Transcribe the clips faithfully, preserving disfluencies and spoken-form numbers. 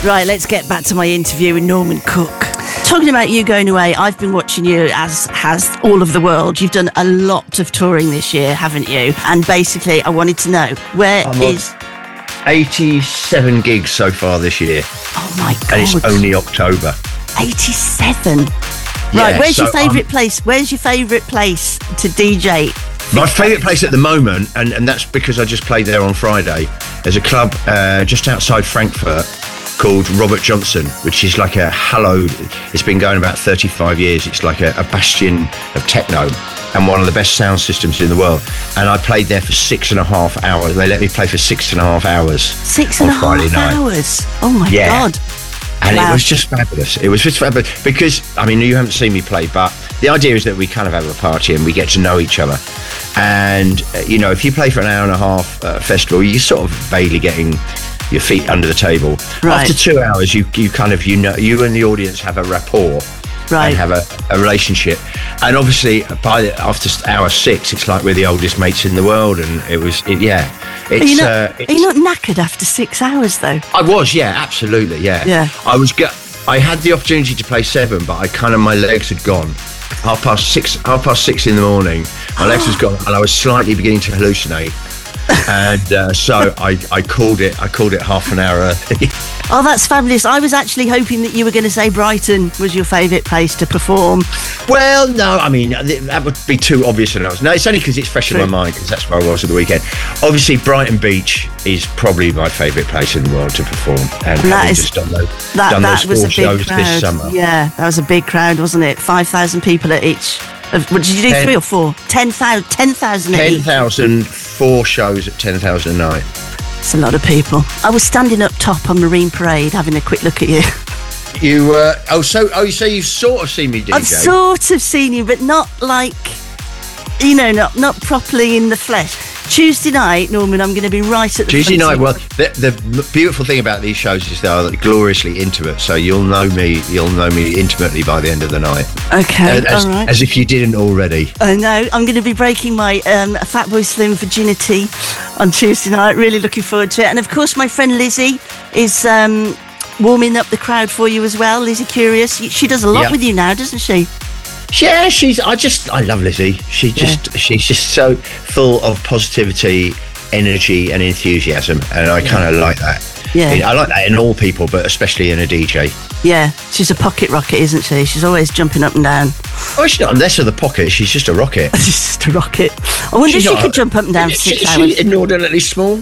Right, let's get back to my interview with Norman Cook. Talking about you going away, I've been watching you, as has all of the world. You've done a lot of touring this year, haven't you? And basically, I wanted to know, where I'm is... eighty-seven gigs so far this year. Oh, my God. And it's only October. eighty-seven? Yeah, Right, where's so your favourite place? Where's your favourite place to D J? My favourite place at the moment, and, and that's because I just played there on Friday, there's a club uh, just outside Frankfurt called Robert Johnson, which is like a hallowed, it's been going about thirty-five years. It's like a, a bastion of techno and one of the best sound systems in the world. And I played there for six and a half hours. They let me play for six and a half hours. Six and a half hours? Oh my yeah. God. And wow. It was just fabulous. It was just fabulous because, I mean, you haven't seen me play, but the idea is that we kind of have a party and we get to know each other. And, uh, you know, if you play for an hour and a half uh, festival, you're sort of vaguely getting your feet under the table. Right. After two hours, you you kind of, you know, you and the audience have a rapport. Right. And have a, a relationship. And obviously, by the, after hour six, it's like we're the oldest mates in the world. And it was, it, yeah. It's, are, you not, uh, it's, are you not knackered after six hours, though? I was, yeah, absolutely, yeah. Yeah. I was, go- I had the opportunity to play seven, but I kind of, my legs had gone. Half past six, half past six in the morning, my legs was gone, and I was slightly beginning to hallucinate. And uh, so I, I called it. I called it half an hour early. Oh, that's fabulous! I was actually hoping that you were going to say Brighton was your favourite place to perform. Well, no, I mean that would be too obvious. And I was no, it's only because it's fresh True. in my mind because that's where I was at the weekend. Obviously, Brighton Beach is probably my favourite place in the world to perform, and, and that having is, just done those, that, done that those was four a big shows crowd. this summer. Yeah, that was a big crowd, wasn't it? Five thousand people at each. What did you do? Ten, three or four? Ten thousand. Ten thousand. Ten thousand. Four shows at ten thousand a night. It's a lot of people. I was standing up top on Marine Parade having a quick look at you. You, uh, oh, so, oh, so you've sort of seen me D J? I've sort of seen you, but not like, you know, not not properly in the flesh. Tuesday night, Norman, I'm going to be right at the Tuesday front. night, well, the, the beautiful thing about these shows is they are gloriously intimate, so you'll know me, you'll know me intimately by the end of the night. Okay, as, all right. As if you didn't already. I know. I'm going to be breaking my um, Fatboy Slim virginity on Tuesday night. Really looking forward to it. And of course, my friend Lizzie is um, warming up the crowd for you as well. Lizzie Curious. She does a lot yep. with you now, doesn't she? Yeah, she's. I just. I love Lizzie. She just. Yeah. She's just so full of positivity, energy, and enthusiasm, and I kind of yeah. like that. Yeah, I like that in all people, but especially in a D J. Yeah, she's a pocket rocket, isn't she? She's always jumping up and down. Oh, she's not less of the pocket. She's just a rocket. She's just a rocket. I wonder she's if she not, could jump up and down for she, six she, hours. She's inordinately small.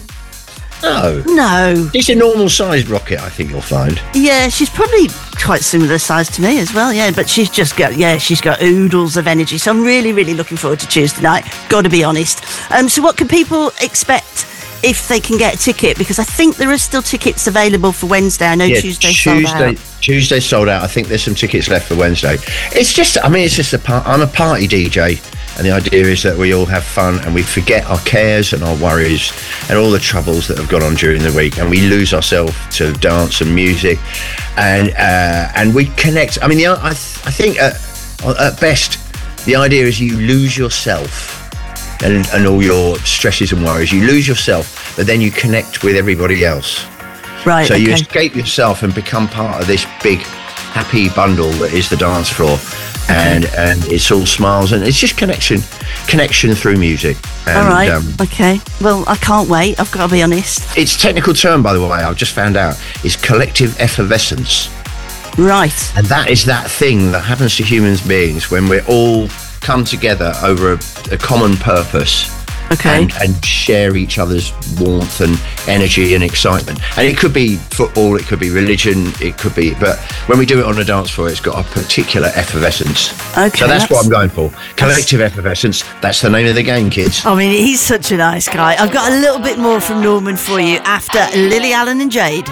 No. No. She's a normal sized rocket, I think you'll find. Yeah, she's probably quite similar size to me as well, yeah, but she's just got, yeah, she's got oodles of energy. So I'm really, really looking forward to Tuesday night, got to be honest. Um, so what can people expect if they can get a ticket? Because I think there are still tickets available for Wednesday. I know yeah, Tuesday Tuesday sold out. Tuesday sold out. I think there's some tickets left for Wednesday. It's just, I mean, it's just a part. I'm a party D J, and the idea is that we all have fun and we forget our cares and our worries and all the troubles that have gone on during the week, and we lose ourselves to dance and music, and uh, and we connect. I mean, the, I, I think at, at best, the idea is you lose yourself. And, and all your stresses and worries, you lose yourself, but then you connect with everybody else. Right. So okay. you escape yourself and become part of this big, happy bundle that is the dance floor, and okay. and it's all smiles and it's just connection, connection through music. And, all right. Um, okay. Well, I can't wait. I've got to be honest. Its technical term, by the way, I've just found out, is collective effervescence. Right. And that is that thing that happens to human beings when we're all come together over a, a common purpose, okay, and, and share each other's warmth and energy and excitement. And it could be football, it could be religion, it could be, but when we do it on a dance floor, it's got a particular effervescence. Okay, so that's, that's what I'm going for. Collective effervescence. That's the name of the game, kids. I mean, he's such a nice guy. I've got a little bit more from Norman for you after Lily Allen and Jade.